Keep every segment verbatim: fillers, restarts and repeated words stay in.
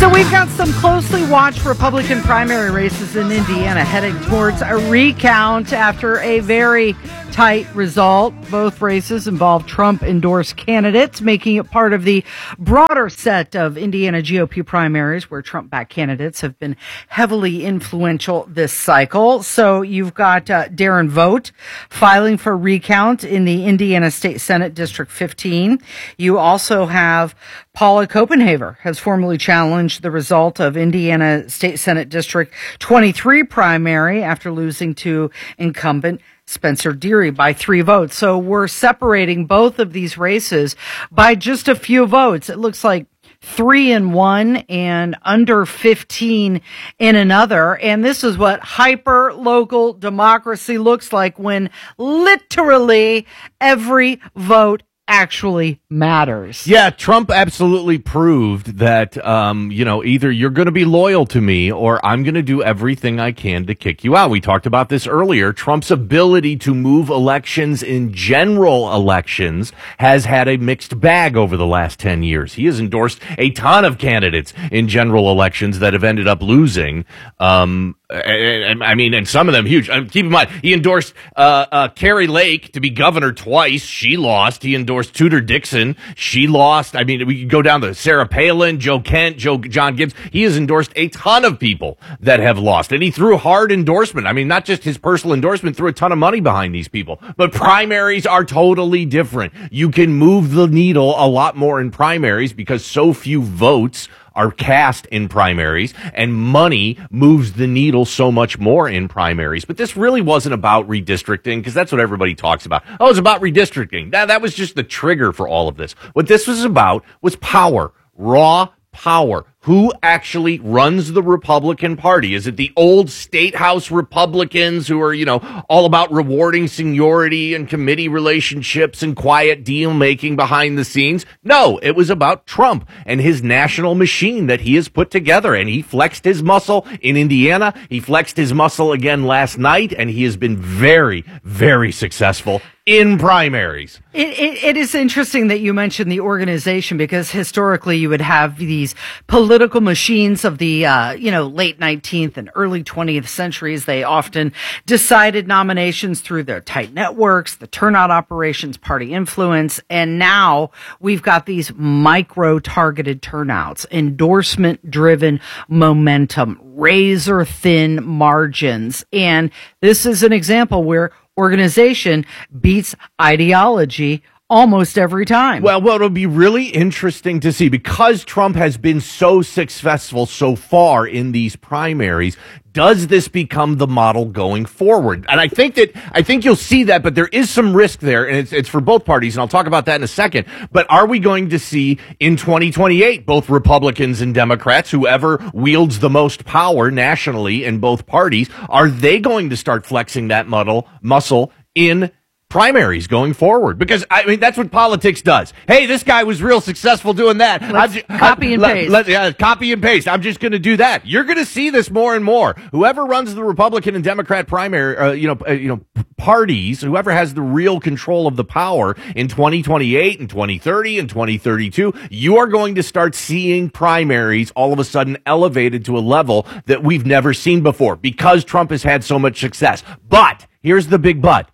So we've got some closely watched Republican primary races in Indiana heading towards a recount after a very tight result. Both races involve Trump-endorsed candidates, making it part of the broader set of Indiana G O P primaries where Trump-backed candidates have been heavily influential this cycle. So you've got uh, Darren Vogt filing for recount in the Indiana State Senate District fifteen. You also have Paula Copenhaver has formally challenged the result of Indiana State Senate District twenty-three primary after losing to incumbent Spencer Deary by three votes. So we're separating both of these races by just a few votes. It looks like three in one and under fifteen in another. And this is what hyper local democracy looks like when literally every vote actually matters. Yeah, Trump absolutely proved that, um, you know, either you're going to be loyal to me or I'm going to do everything I can to kick you out. We talked about this earlier. Trump's ability to move elections in general elections has had a mixed bag over the last ten years. He has endorsed a ton of candidates in general elections that have ended up losing. Um, and, and, I mean, and some of them huge. Um, keep in mind, he endorsed uh, uh, Carrie Lake to be governor twice. She lost. He endorsed Tudor Dixon. She lost. I mean, we could go down to Sarah Palin, Joe Kent, Joe John Gibbs. He has endorsed a ton of people that have lost. And he threw hard endorsement. I mean, not just his personal endorsement, threw a ton of money behind these people. But primaries are totally different. You can move the needle a lot more in primaries because so few votes are cast in primaries, and money moves the needle so much more in primaries. But this really wasn't about redistricting, because that's what everybody talks about. Oh, it's about redistricting. That, that was just the trigger for all of this. What this was about was power, raw power. Who actually runs the Republican Party? Is it the old state house Republicans who are, you know, all about rewarding seniority and committee relationships and quiet deal making behind the scenes? No, it was about Trump and his national machine that he has put together. And he flexed his muscle in Indiana. He flexed his muscle again last night, and he has been very, very successful in primaries. It, it, it is interesting that you mentioned the organization, because historically you would have these political political machines of the, uh, you know, late nineteenth and early twentieth centuries. They often decided nominations through their tight networks, the turnout operations, party influence. And now we've got these micro targeted turnouts, endorsement driven momentum, razor thin margins. And this is an example where organization beats ideology almost every time. Well, well, it'll be really interesting to see, because Trump has been so successful so far in these primaries. Does this become the model going forward? And I think that, I think you'll see that, but there is some risk there, and it's, it's for both parties, and I'll talk about that in a second. But are we going to see in twenty twenty-eight, both Republicans and Democrats, whoever wields the most power nationally in both parties, are they going to start flexing that muscle, muscle in primaries going forward? Because I mean, that's what politics does. Hey, this guy was real successful doing that. Let's I'm, copy and let, paste. Let, yeah, copy and paste. I'm just going to do that. You're going to see this more and more. Whoever runs the Republican and Democrat primary, uh, you know, uh, you know, parties, whoever has the real control of the power in twenty twenty-eight and twenty thirty and twenty thirty-two, you are going to start seeing primaries all of a sudden elevated to a level that we've never seen before, because Trump has had so much success. But here's the big but.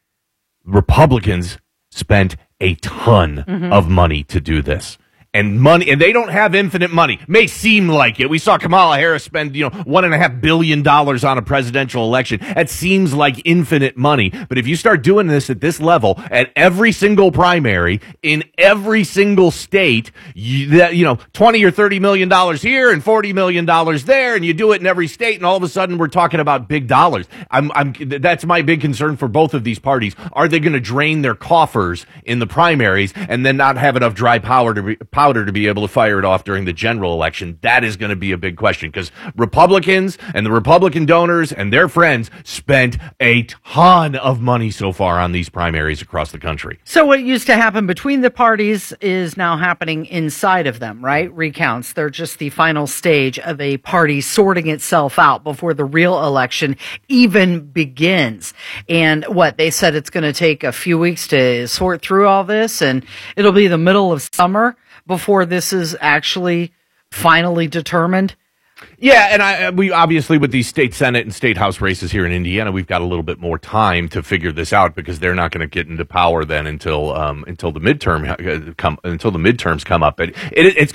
Republicans spent a ton mm-hmm. of money to do this. And money, and they don't have infinite money. May seem like it. We saw Kamala Harris spend, you know, one and a half billion dollars on a presidential election. That seems like infinite money. But if you start doing this at this level, at every single primary, in every single state, you, that, you know, twenty or thirty million dollars here and forty million dollars there, and you do it in every state, and all of a sudden we're talking about big dollars. I'm, I'm, that's my big concern for both of these parties. Are they going to drain their coffers in the primaries and then not have enough dry powder to be, powder to be able to fire it off during the general election? That is going to be a big question, because Republicans and the Republican donors and their friends spent a ton of money so far on these primaries across the country. So what used to happen between the parties is now happening inside of them, right? Recounts. They're just the final stage of a party sorting itself out before the real election even begins. And what they said, it's going to take a few weeks to sort through all this, and it'll be the middle of summer before this is actually finally determined? Yeah, and I, we obviously with these state Senate and state House races here in Indiana, we've got a little bit more time to figure this out because they're not going to get into power then until um, until the midterm come until the midterms come up. And it, it's